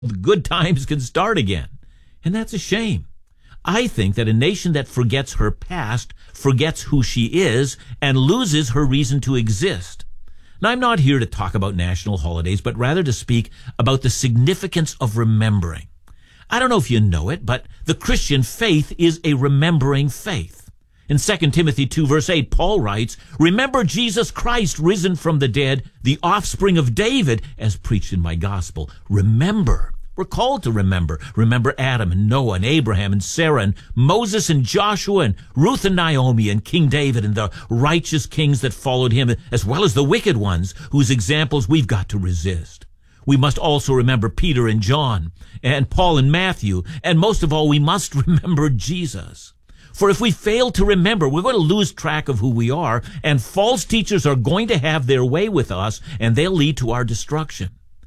the good times can start again. And that's a shame. I think that a nation that forgets her past forgets who she is and loses her reason to exist. Now, I'm not here to talk about national holidays, but rather to speak about the significance of remembering. I don't know if you know it, but the Christian faith is a remembering faith. In 2 Timothy 2, verse 8, Paul writes, "Remember Jesus Christ risen from the dead, the offspring of David, as preached in my gospel." Remember. We're called to remember. Remember Adam and Noah and Abraham and Sarah and Moses and Joshua and Ruth and Naomi and King David and the righteous kings that followed him, as well as the wicked ones whose examples we've got to resist. We must also remember Peter and John and Paul and Matthew, and most of all, we must remember Jesus. For if we fail to remember, we're going to lose track of who we are, and false teachers are going to have their way with us, and they'll lead to our destruction.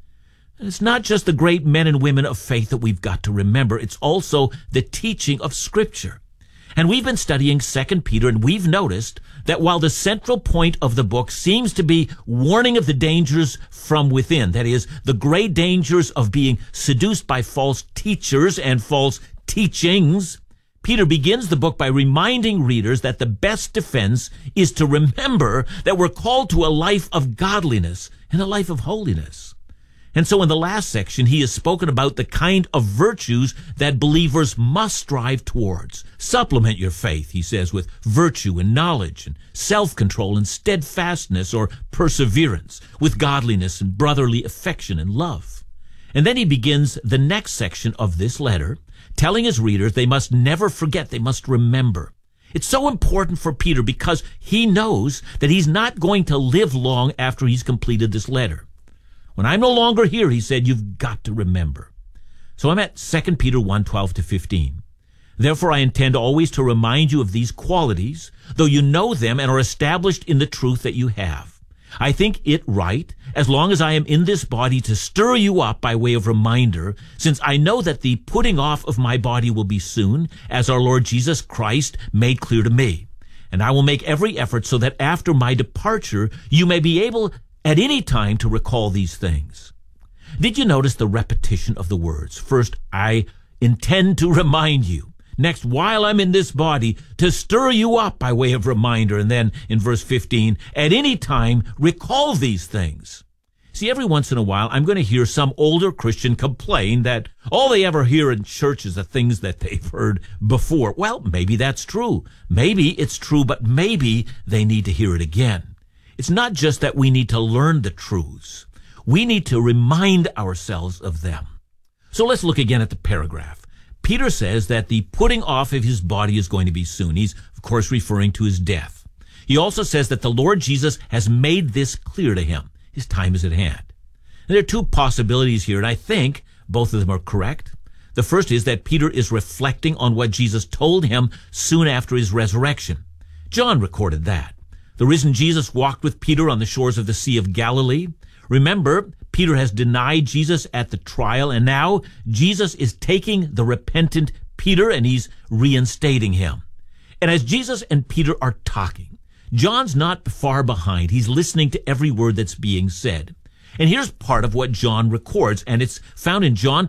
And it's not just the great men and women of faith that we've got to remember. It's also the teaching of Scripture. And we've been studying 2 Peter, and we've noticed that while the central point of the book seems to be warning of the dangers from within, that is, the great dangers of being seduced by false teachers and false teachings, Peter begins the book by reminding readers that the best defense is to remember that we're called to a life of godliness and a life of holiness. And so in the last section, he has spoken about the kind of virtues that believers must strive towards. Supplement your faith, he says, with virtue and knowledge and self-control and steadfastness or perseverance, with godliness and brotherly affection and love. And then he begins the next section of this letter, telling his readers they must never forget, they must remember. It's so important for Peter because he knows that he's not going to live long after he's completed this letter. When I'm no longer here, he said, you've got to remember. So I'm at 2 Peter 1:12-15. Therefore, I intend always to remind you of these qualities, though you know them and are established in the truth that you have. I think it right, as long as I am in this body, to stir you up by way of reminder, since I know that the putting off of my body will be soon, as our Lord Jesus Christ made clear to me. And I will make every effort so that after my departure, you may be able at any time to recall these things. Did you notice the repetition of the words? First, I intend to remind you. Next, while I'm in this body, to stir you up by way of reminder. And then in verse 15, at any time, recall these things. See, every once in a while, I'm going to hear some older Christian complain that all they ever hear in church is the things that they've heard before. Well, maybe that's true. Maybe it's true, but maybe they need to hear it again. It's not just that we need to learn the truths. We need to remind ourselves of them. So let's look again at the paragraph. Peter says that the putting off of his body is going to be soon. He's, of course, referring to his death. He also says that the Lord Jesus has made this clear to him. His time is at hand. And there are two possibilities here, and I think both of them are correct. The first is that Peter is reflecting on what Jesus told him soon after his resurrection. John recorded that. The risen Jesus walked with Peter on the shores of the Sea of Galilee. Remember, Peter has denied Jesus at the trial, and now Jesus is taking the repentant Peter and he's reinstating him. And as Jesus and Peter are talking, John's not far behind. He's listening to every word that's being said. And here's part of what John records, and it's found in John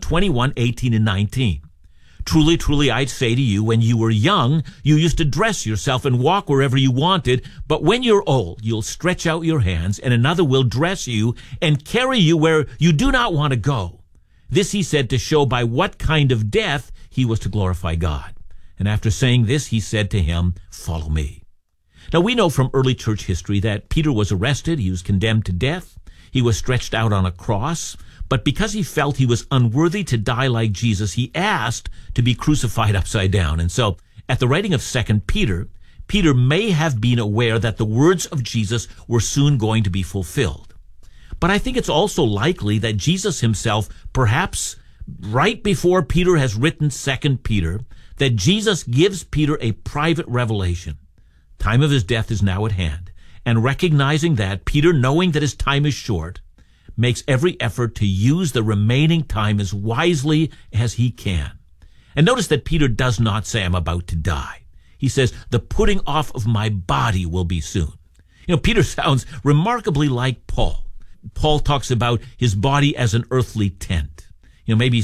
21:18-19. Truly, truly, I say to you, when you were young, you used to dress yourself and walk wherever you wanted. But when you're old, you'll stretch out your hands, and another will dress you and carry you where you do not want to go. This he said to show by what kind of death he was to glorify God. And after saying this, he said to him, follow me. Now, we know from early church history that Peter was arrested. He was condemned to death. He was stretched out on a cross. But because he felt he was unworthy to die like Jesus, he asked to be crucified upside down. And so at the writing of 2 Peter, Peter may have been aware that the words of Jesus were soon going to be fulfilled. But I think it's also likely that Jesus himself, perhaps right before Peter has written 2 Peter, that Jesus gives Peter a private revelation. Time of his death is now at hand. And recognizing that, Peter, knowing that his time is short, makes every effort to use the remaining time as wisely as he can. And notice that Peter does not say, I'm about to die. He says, the putting off of my body will be soon. Peter sounds remarkably like Paul. Paul talks about his body as an earthly tent. maybe